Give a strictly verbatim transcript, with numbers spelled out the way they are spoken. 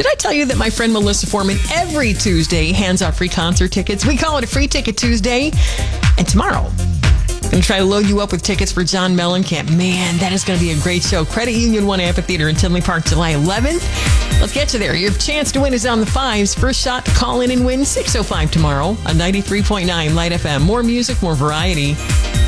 Did I tell you that my friend Melissa Foreman every Tuesday hands out free concert tickets? We call it a Free Ticket Tuesday. And tomorrow, I'm going to try to load you up with tickets for John Mellencamp. Man, that is going to be a great show. Credit Union One Amphitheater in Tinley Park, July eleventh. Let's get you there. Your chance to win is on the fives. First shot to call in and win six oh five tomorrow on ninety-three point nine Light F M. More music, more variety.